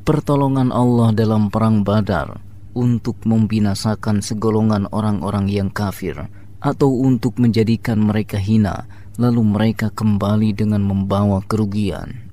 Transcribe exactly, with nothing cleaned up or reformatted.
pertolongan Allah dalam perang Badar untuk membinasakan segolongan orang-orang yang kafir, atau untuk menjadikan mereka hina, lalu mereka kembali dengan membawa kerugian.